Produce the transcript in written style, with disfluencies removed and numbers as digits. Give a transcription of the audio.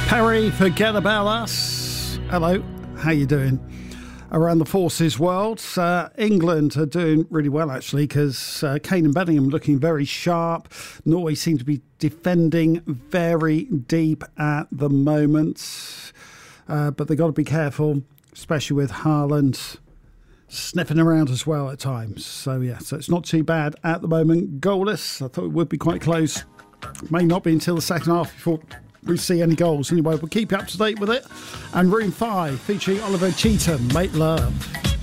Perry, Forget About Us. Hello, how you doing? Around the forces world, England are doing really well actually, because Kane and Bellingham looking very sharp. Norway seem to be defending very deep at the moment, but they've got to be careful, especially with Haaland sniffing around as well at times. So yeah, so it's not too bad at the moment. Goalless. I thought it would be quite close. May not be until the second half before we see any goals. Anyway, we'll keep you up to date with it. And Room 5 featuring Oliver Cheetham, Make Love.